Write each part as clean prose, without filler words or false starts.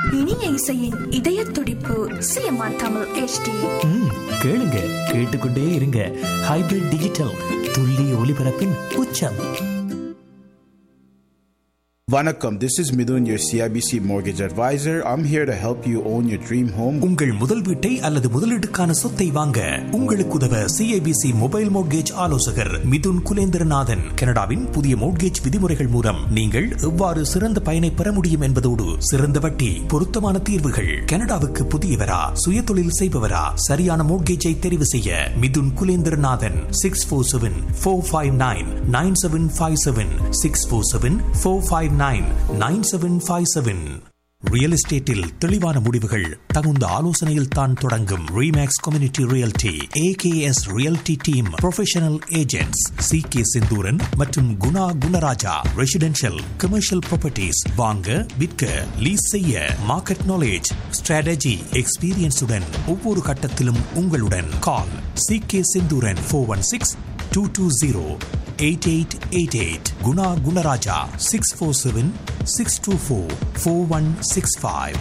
இனிய இசையின் இதய துடிப்பு சிஎம்ஆர் தமிழ் HD. கேளுங்க, கேட்டுக்கொண்டே இருங்க. ஹைபிரிட் டிஜிட்டல் துல்லிய ஒலிபரப்பின் உச்சம். Vanakkam, this is Midun, your CIBC mortgage advisor. I'm here to help you own your dream home. உங்கள் முதல் வீட்டை அல்லது முதலீட்டுக்கான சொத்தை வாங்க உங்களுக்கு உதவ CIBC மொபைல் மோட்கேஜ் ஆலோசகர் மிதுன் குலேந்திரநாதன். கனடாவின் புதிய மோட்கேஜ் விதிமுறைகள் மூலம் நீங்கள் எவ்வாறு சிறந்த பயனை பெற முடியும் என்பதோடு சிறந்த வட்டி, பொருத்தமான தீர்வுகள். கனடாவுக்கு புதியவரா, சுயதொழில் செய்பவரா, சரியான மோட்கேஜை தெரிவு செய்ய மிதுன் குலேந்திரநாதன் 647-459-9757 647-459-9757. ரியல் எஸ்டேட்டில் தெளிவான முடிவுகள் தகுந்த ஆலோசனையில் தான் தொடங்கும். Remakes community realty, AKS realty team professional agents CK Senthuran மற்றும் Guna Gunaraja. Residential, commercial properties வாங்க, விற்க, லீஸ் செய்ய, மார்க்கெட் நாலேஜ், ஸ்ட்ராட்டஜி, எக்ஸ்பீரியன்ஸுடன் ஒவ்வொரு கட்டத்திலும் உங்களுடன். கால் CK செந்தூரன் 416-220-8888. குணா குணராஜா 647-624-4165.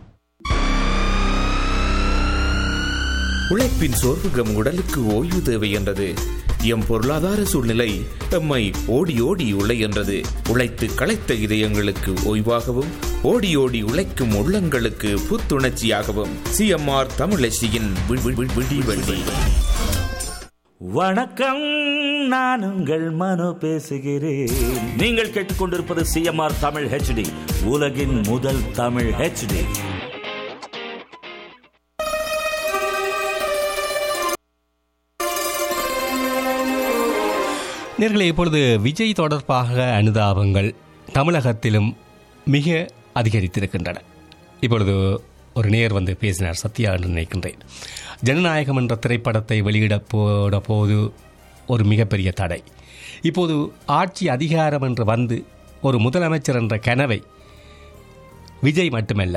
உழைப்பின் சோர்வுகம் உடலுக்கு ஓய்வு தேவை என்றது. எம் பொருளாதார சூழ்நிலை எம்மை ஓடி ஓடி உழை என்றது. உழைத்து களைத்த இதயங்களுக்கு ஓய்வாகவும், ஓடி ஓடி உழைக்கும் உள்ளங்களுக்கு புத்துணர்ச்சியாகவும் சிஎம்ஆர் தமிழ் HDயின் விடிவெள்ளி. வணக்கம், நான் உங்கள் மனோ பேசுகிறேன். நீங்கள் கேட்டுக்கொண்டிருப்பது சிஎம்ஆர் தமிழ் HD, உலகின் முதல் தமிழ் HD. நேர்களே, இப்பொழுது விஜய் தொடர்பாக அனுதாபங்கள் தமிழகத்திலும் மிக அதிகரித்திருக்கின்றன. இப்பொழுது ஒரு நேர் வந்து பேசினார், சத்யா என்று நினைக்கின்றேன். ஜனநாயகம் என்ற திரைப்படத்தை வெளியிட போது ஒரு மிகப்பெரிய தடை. இப்போது ஆட்சி அதிகாரம் என்று வந்து ஒரு முதலமைச்சர் என்ற கனவை விஜய் மட்டுமல்ல,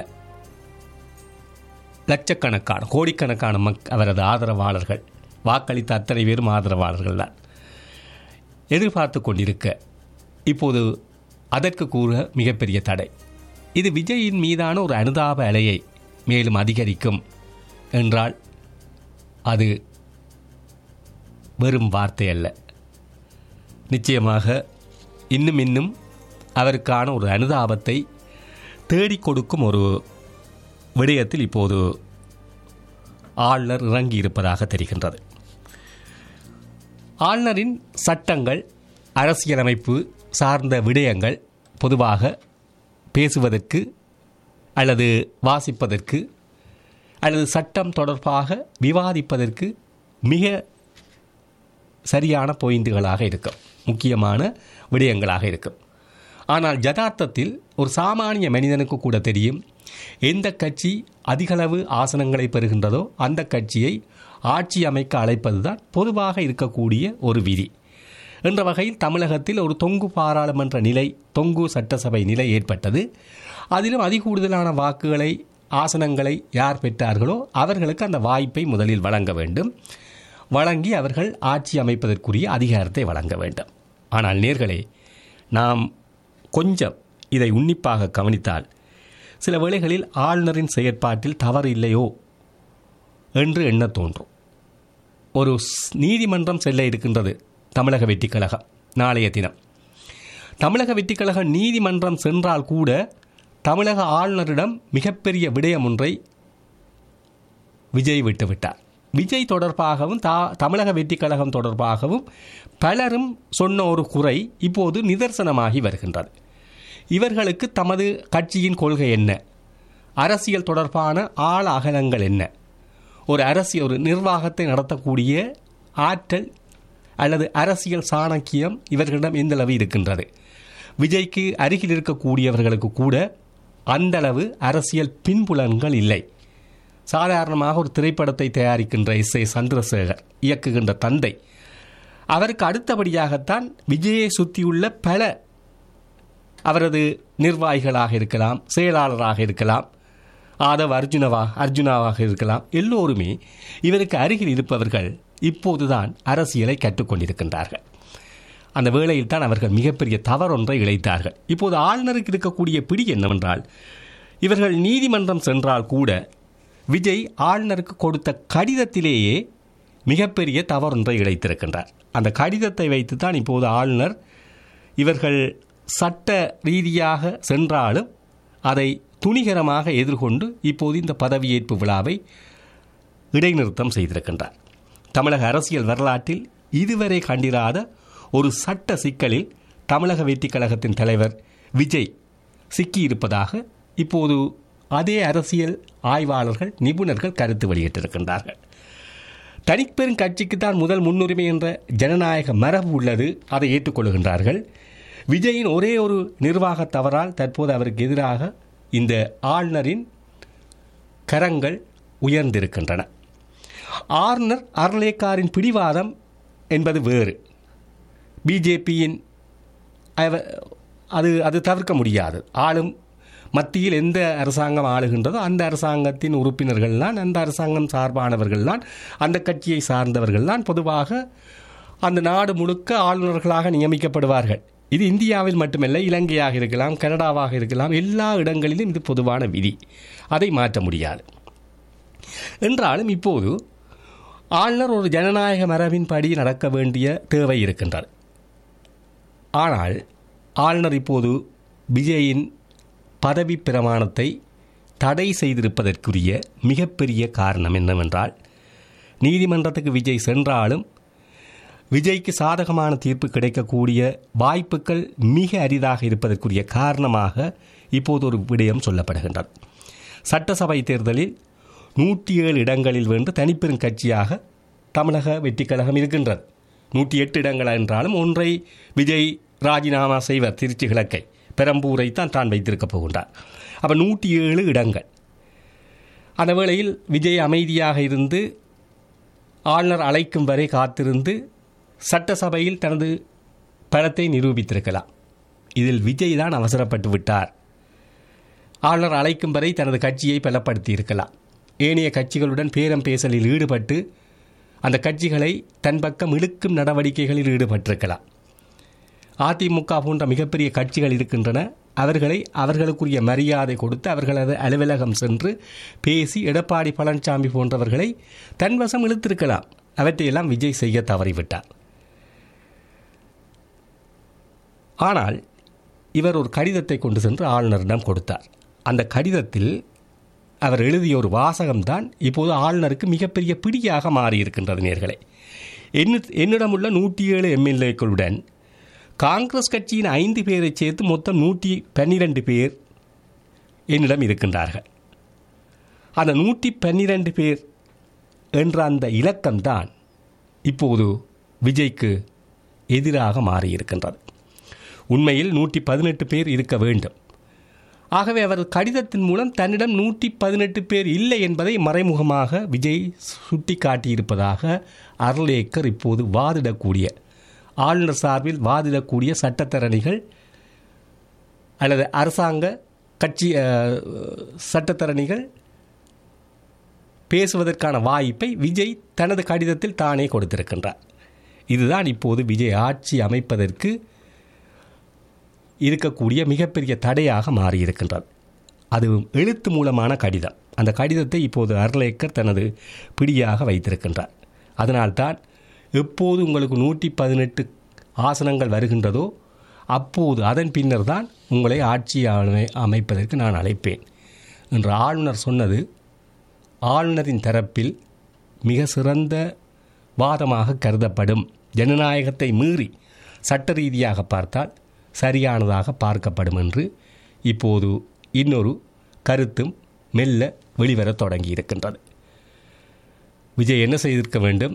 லட்சக்கணக்கான கோடிக்கணக்கான அவரது ஆதரவாளர்கள், வாக்களித்த அத்தனை பேரும் ஆதரவாளர்கள் தான் எதிர்பார்த்து கொண்டிருக்க, இப்போது அதற்கு கூற மிகப்பெரிய தடை. இது விஜயின் மீதான ஒரு அனுதாப அலையை மேலும் அதிகரிக்கும் என்றால் அது வெறும் வார்த்தை அல்ல. நிச்சயமாக இன்னும் அவருக்கான ஒரு அனுதாபத்தை தேடிக் கொடுக்கும் ஒரு விடயத்தில் இப்போது ஆளுநர் இறங்கி இருப்பதாக தெரிகின்றது. ஆளுநரின் சட்டங்கள், அரசியலமைப்பு சார்ந்த விடயங்கள் பொதுவாக பேசுவதற்கு அல்லது வாசிப்பதற்கு அல்லது சட்டம் தொடர்பாக விவாதிப்பதற்கு மிக சரியான பாயிண்டுகளாக இருக்கும், முக்கியமான விடயங்களாக இருக்கும். ஆனால் யதார்த்தத்தில் ஒரு சாமானிய மனிதனுக்கு கூட தெரியும், எந்த கட்சி அதிகளவு ஆசனங்களை பெறுகின்றதோ அந்த கட்சியை ஆட்சி அமைக்க அழைப்பதுதான் பொதுவாக இருக்கக்கூடிய ஒரு விதி. என்ற வகையில் தமிழகத்தில் ஒரு தொங்கு பாராளுமன்ற நிலை, தொங்கு சட்டசபை நிலை ஏற்பட்டது. அதிலும் அதிகூடுதலான வாக்குகளை, ஆசனங்களை யார் பெற்றார்களோ அவர்களுக்கு அந்த வாய்ப்பை முதலில் வழங்க வேண்டும். வழங்கி அவர்கள் ஆட்சி அமைப்பதற்குரிய அதிகாரத்தை வழங்க வேண்டும். ஆனால் நேர்களே, நாம் கொஞ்சம் இதை உன்னிப்பாக கவனித்தால் சில வேளைகளில் ஆளுநரின் செயற்பாட்டில் தவறு இல்லையோ என்று எண்ண தோன்றும். ஒரு நீதிமன்றம் செல்ல இருக்கின்றது தமிழக வெற்றிக் கழகம் நாளைய தினம். தமிழக வெற்றிக் கழக நீதிமன்றம் சென்றால் கூட தமிழக ஆளுநரிடம் மிகப்பெரிய விடயம் ஒன்றை விஜய் விட்டுவிட்டார். விஜய் தொடர்பாகவும் தமிழக வெற்றிக் கழகம் தொடர்பாகவும் பலரும் சொன்ன ஒரு குறை இப்போது நிதர்சனமாகி வருகின்றது. இவர்களுக்கு தமது கட்சியின் கொள்கை என்ன, அரசியல் தொடர்பான ஆழ அகலங்கள் என்ன, ஒரு நிர்வாகத்தை நடத்தக்கூடிய ஆற்றல் அல்லது அரசியல் சாணக்கியம் இவர்களிடம் எந்தளவு இருக்கின்றது. விஜய்க்கு அருகில் இருக்கக்கூடியவர்களுக்கு கூட அந்தளவு அரசியல் பின்புலன்கள் இல்லை. சாதாரணமாக ஒரு திரைப்படத்தை தயாரிக்கின்ற S.A. சந்திரசேகர் இயக்குகின்ற தந்தை, அவருக்கு அடுத்தபடியாகத்தான் விஜயை சுற்றியுள்ள பல அவரது நிர்வாகிகளாக இருக்கலாம், செயலாளராக இருக்கலாம், ஆதவ் அர்ஜுனாவாக இருக்கலாம், எல்லோருமே இவருக்கு அருகில் இருப்பவர்கள் இப்போதுதான் அரசியலை கற்றுக்கொண்டிருக்கின்றார்கள். அந்த வேளையில் தான் அவர்கள் மிகப்பெரிய தவறொன்றை இழைத்தார்கள். இப்போது ஆளுநருக்கு இருக்கக்கூடிய பிடி என்னவென்றால், இவர்கள் நீதிமன்றம் சென்றால் கூட விஜய் ஆளுநருக்கு கொடுத்த கடிதத்திலேயே மிகப்பெரிய தவறொன்றை இழைத்திருக்கின்றார். அந்த கடிதத்தை வைத்துத்தான் இப்போது ஆளுநர் இவர்கள் சட்ட ரீதியாக சென்றாலும் அதை துணிகரமாக எதிர்கொண்டு இப்போது இந்த பதவியேற்பு விழாவை இடைநிறுத்தம் செய்திருக்கின்றார். தமிழக அரசியல் வரலாற்றில் இதுவரை கண்டிராத ஒரு சட்ட சிக்கலில் தமிழக வெற்றிக் கழகத்தின் தலைவர் விஜய் சிக்கியிருப்பதாக இப்போது அதே அரசியல் ஆய்வாளர்கள் நிபுணர்கள் கருத்து வெளியிட்டிருக்கின்றார்கள். தனிப்பெரும் கட்சிக்குத்தான் முதல் முன்னுரிமை என்ற ஜனநாயக மரபு உள்ளது, அதை ஏற்றுக்கொள்கின்றார்கள். விஜயின் ஒரே ஒரு நிர்வாக தவறால் தற்போது அவருக்கு எதிராக இந்த ஆளுநரின் கரங்கள் உயர்ந்திருக்கின்றன. ஆளுநர் அர்லேக்காரின் பிடிவாதம் என்பது வேறு. பிஜேபியின் அது தவிர்க்க முடியாது. ஆளும் மத்தியில் எந்த அரசாங்கம் ஆளுகின்றதோ அந்த அரசாங்கத்தின் உறுப்பினர்கள்தான், அந்த அரசாங்கம் சார்பானவர்கள்தான், அந்த கட்சியை சார்ந்தவர்கள்தான் பொதுவாக அந்த நாடு முழுக்க ஆளுநர்களாக நியமிக்கப்படுவார்கள். இது இந்தியாவில் மட்டுமல்ல, இலங்கையாக இருக்கலாம், கனடாவாக இருக்கலாம், எல்லா இடங்களிலும் இது பொதுவான விதி. அதை மாற்ற முடியாது. என்றாலும் இப்போது ஆளுநர் ஒரு ஜனநாயக மரபின்படி நடக்க வேண்டிய தேவை இருக்கின்றது. ஆனால் ஆளுநர் இப்போது விஜயின் பதவி பிரமாணத்தை தடை செய்திருப்பதற்குரிய மிகப்பெரிய காரணம் என்னவென்றால், நீதிமன்றத்துக்கு விஜய் சென்றாலும் விஜய்க்கு சாதகமான தீர்ப்பு கிடைக்கக்கூடிய வாய்ப்புகள் மிக அரிதாக இருப்பதற்குரிய காரணமாக இப்போது ஒரு விடயம் சொல்லப்படுகின்றது. சட்டசபை தேர்தலில் 107 இடங்களில் வென்று தனிப்பெரும் கட்சியாக தமிழக வெற்றிக் கழகம் இருக்கின்றது. 108 இடங்கள் என்றாலும் ஒன்றை விஜய் ராஜினாமா செய்வர். திருச்சி கிழக்கை, பெரம்பூரை தான் வைத்திருக்கப் போகின்றார். அப்போ 107 இடங்கள். அந்த வேளையில் விஜய் அமைதியாக இருந்து ஆளுநர் அழைக்கும் வரை காத்திருந்து சட்டசபையில் தனது பலத்தை நிரூபித்திருக்கலாம். இதில் விஜய் தான் அவசரப்பட்டு விட்டார். ஆளுநர் அழைக்கும் வரை தனது கட்சியை பலப்படுத்தி இருக்கலாம். ஏனைய கட்சிகளுடன் பேரம் பேசலில் ஈடுபட்டு அந்த கட்சிகளை தன் பக்கம் இழுக்கும் நடவடிக்கைகளில் ஈடுபட்டிருக்கலாம். அதிமுக போன்ற மிகப்பெரிய கட்சிகள் இருக்கின்றன. அவர்களுக்குரிய மரியாதை கொடுத்து அவர்களது அலுவலகம் சென்று பேசி எடப்பாடி பழனிசாமி போன்றவர்களை தன்வசம் இழுத்திருக்கலாம். அவற்றையெல்லாம் விஜய் செய்ய தவறிவிட்டார். ஆனால் இவர் ஒரு கடிதத்தை கொண்டு சென்று ஆளுநரிடம் கொடுத்தார். அந்த கடிதத்தில் அவர் எழுதிய ஒரு வாசகம்தான் இப்போது ஆளுநருக்கு மிகப்பெரிய பிடியாக மாறியிருக்கின்றது. நேர்களே, என்னிடமுள்ள 107 எம்எல்ஏக்களுடன் காங்கிரஸ் கட்சியின் 5 பேரை சேர்த்து மொத்தம் 112 பேர் என்னிடம் இருக்கின்றார்கள். அந்த 112 பேர் என்ற அந்த இலக்கம்தான் இப்போது விஜய்க்கு எதிராக மாறியிருக்கின்றது. உண்மையில் 118 பேர் இருக்க வேண்டும். ஆகவே அவர் கடிதத்தின் மூலம் தன்னிடம் 118 பேர் இல்லை என்பதை மறைமுகமாக விஜய் சுட்டி காட்டியிருப்பதாக அர்லேக்கர் இப்போது வாதிடக்கூடிய, ஆளுநர் சார்பில் வாதிடக்கூடிய சட்டத்தரணிகள் அல்லது அரசாங்க கட்சி சட்டத்தரணிகள் பேசுவதற்கான வாய்ப்பை விஜய் தனது கடிதத்தில் தானே கொடுத்திருக்கின்றார். இதுதான் இப்போது விஜய் ஆட்சி அமைப்பதற்கு இருக்கக்கூடிய மிகப்பெரிய தடையாக மாறியிருக்கின்றது. அது எழுத்து மூலமான கடிதம். அந்த கடிதத்தை இப்போது அர்லேக்கர் தனது பிடியாக வைத்திருக்கின்றார். அதனால்தான் எப்போது உங்களுக்கு 118 ஆசனங்கள் வருகின்றதோ அப்போது அதன் பின்னர் தான் உங்களை ஆட்சி அமைப்பதற்கு நான் அழைப்பேன் என்று ஆளுநர் சொன்னது ஆளுநரின் தரப்பில் மிக சிறந்த வாதமாக கருதப்படும். ஜனநாயகத்தை மீறி சட்ட ரீதியாக பார்த்தால் சரியானதாக பார்க்கப்படும் என்று இப்போது இன்னொரு கருத்தும் மெல்ல வெளிவரத் தொடங்கி இருக்கின்றது. விஜய் என்ன செய்திருக்க வேண்டும்?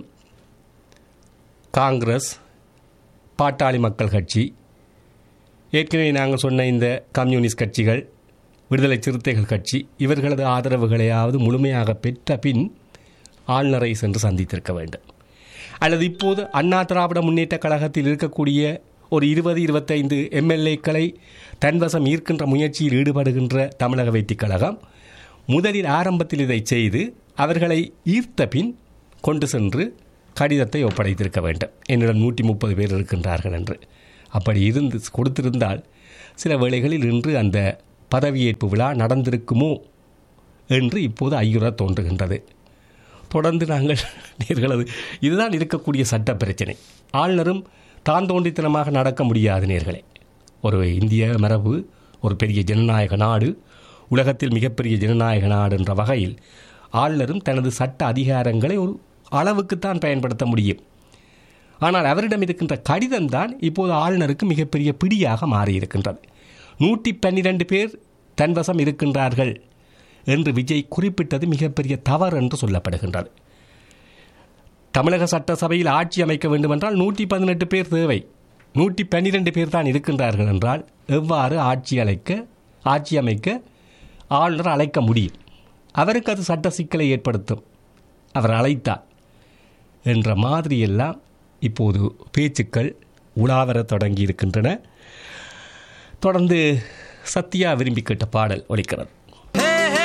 காங்கிரஸ், பாட்டாளி மக்கள் கட்சி, ஏற்கனவே நாங்கள் சொன்ன இந்த கம்யூனிஸ்ட் கட்சிகள், விடுதலை சிறுத்தைகள் கட்சி, இவர்களது ஆதரவுகளையாவது முழுமையாக பெற்ற பின் ஆளுநரை சென்று சந்தித்திருக்க வேண்டும். அல்லது இப்போது அண்ணா திராவிட முன்னேற்ற கழகத்தில் இருக்கக்கூடிய ஒரு 20-25 எம்எல்ஏக்களை தன்வசம் ஈர்க்கின்ற முயற்சியில் ஈடுபடுகின்ற தமிழக வெற்றிக் கழகம் முதலில் ஆரம்பத்தில் இதை செய்து அவர்களை ஈர்த்த பின் கொண்டு சென்று கடிதத்தை ஒப்படைத்திருக்க வேண்டும். என்னிடம் 130 பேர் இருக்கின்றார்கள் என்று. அப்படி கொடுத்திருந்தால் சில வேளைகளில் இன்று அந்த பதவியேற்பு விழா நடந்திருக்குமோ என்று இப்போது ஐயுற தோன்றுகின்றது. தொடர்ந்து நாங்கள் நேர்களது இதுதான் இருக்கக்கூடிய சட்ட பிரச்சனை. ஆளுநரும் தான் தோன்றித்தனமாக நடக்க முடியாது நேர்களே. ஒரு இந்திய மரபு, ஒரு பெரிய ஜனநாயக நாடு, உலகத்தில் மிகப்பெரிய ஜனநாயக நாடு என்ற வகையில் ஆளுநரும் தனது சட்ட அதிகாரங்களை ஒரு அளவுக்குத்தான் பயன்படுத்த முடியும். ஆனால் அவரிடம் இருக்கின்ற கடிதம் தான் இப்போது ஆளுநருக்கு மிகப்பெரிய பிடியாக மாறியிருக்கின்றது. 112 பேர் தன்வசம் இருக்கின்றார்கள் என்று விஜய் குறிப்பிட்டது மிகப்பெரிய தவறு என்று சொல்லப்படுகின்றது. தமிழக சட்டசபையில் ஆட்சி அமைக்க வேண்டுமென்றால் 118 பேர் தேவை. 112 பேர் தான் இருக்கின்றார்கள் என்றால் எவ்வாறு ஆட்சி அமைக்க ஆளுநர் அழைக்க முடியும்? அவருக்கு அது சட்ட சிக்கலை ஏற்படுத்தும். அவர் அழைத்தார் என்ற மாதிரியெல்லாம் இப்போது பேச்சுக்கள் உலாவர தொடங்கி இருக்கின்றன. தொடர்ந்து சத்யா விரும்பி கேட்ட பாடல் ஒலிக்கிறது.